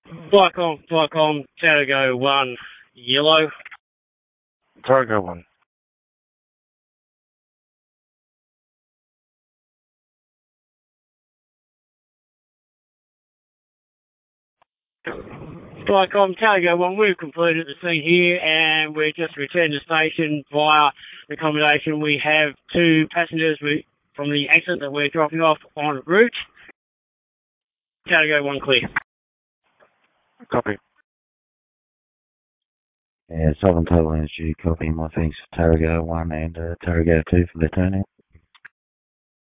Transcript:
Flycom, Tarago 1, yellow. Tarago 1. Flycom, Tarago 1, we've completed the scene here and we're just returned to station via the accommodation. We have 2 passengers from the exit that we're dropping off en route. Tarago 1 clear. Copy. Yeah, Southern Total Energy, copy. My thanks for Tarago 1 and Tarago 2 for the turnout.